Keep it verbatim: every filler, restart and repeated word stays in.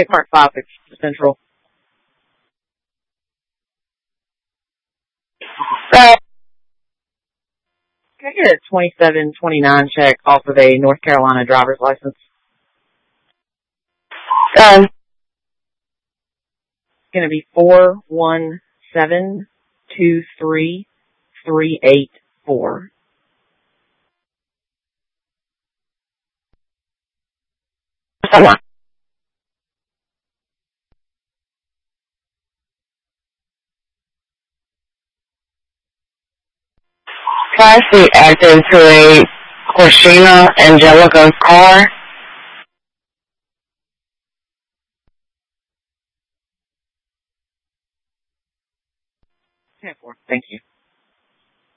Check mark five, it's Central. Uh, can I get a twenty-seven twenty-nine check off of a North Carolina driver's license? Um, It's going to be four one seven two three three eight four. come on. Class C active to a Corshina Angelica car. ten four. Thank you.